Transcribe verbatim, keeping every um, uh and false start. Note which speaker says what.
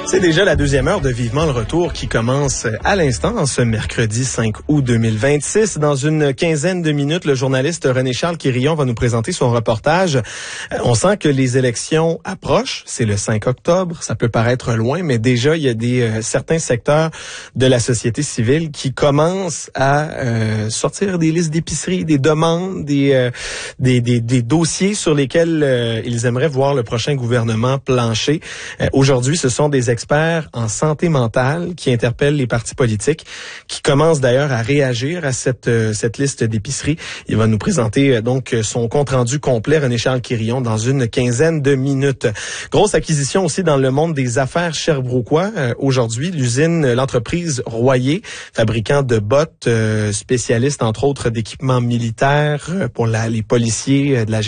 Speaker 1: C'est déjà la deuxième heure de Vivement le Retour qui commence à l'instant, ce mercredi cinq août deux mille vingt-six. Dans une quinzaine de minutes, le journaliste René-Charles Quirillon va nous présenter son reportage. On sent que les élections approchent. C'est le cinq octobre. Ça peut paraître loin, mais déjà, il y a des euh, certains secteurs de la société civile qui commencent à euh, sortir des listes d'épicerie, des demandes, des, euh, des, des, des dossiers sur lesquels euh, ils aimeraient voir le prochain gouvernement plancher. Euh, aujourd'hui, ce sont des experts en santé mentale qui interpellent les partis politiques, qui commencent d'ailleurs à réagir à cette euh, cette liste d'épicerie. Il va nous présenter euh, donc son compte-rendu complet, René-Charles Quirillon, dans une quinzaine de minutes. Grosse acquisition aussi dans le monde des affaires sherbrookois. Euh, aujourd'hui, l'usine, l'entreprise Royer, fabricant de bottes, euh, spécialiste entre autres d'équipements militaires euh, pour la, les policiers euh, de la